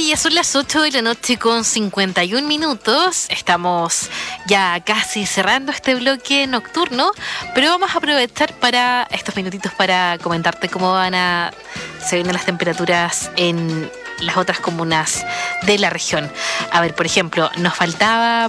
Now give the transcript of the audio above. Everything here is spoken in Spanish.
Oye, ya son las 8 de la noche con 51 minutos. Estamos ya casi cerrando este bloque nocturno, pero vamos a aprovechar para estos minutitos para comentarte cómo se vienen las temperaturas en las otras comunas de la región. A ver, por ejemplo, nos faltaba